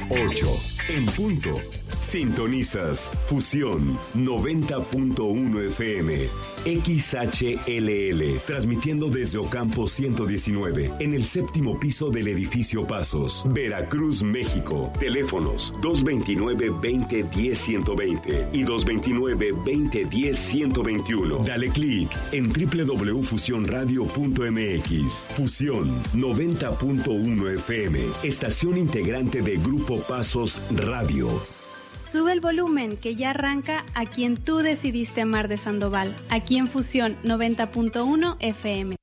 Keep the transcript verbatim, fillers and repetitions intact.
ocho, en punto. Sintonizas Fusión noventa punto uno F M, X H L L, transmitiendo desde Ocampo ciento diecinueve, en el séptimo piso del edificio Pasos, Veracruz, México. Teléfonos dos veintinueve, veinte, diez, ciento veinte y dos veintinueve, veinte, diez, ciento veintiuno. Dale clic en doble u doble u doble u punto fusión radio punto m x. Fusión noventa punto uno F M, estación integrante de Grupo Pasos Radio. Sube el volumen, que ya arranca A Quien Tú Decidiste Amar de Sandoval, aquí en Fusión noventa punto uno F M.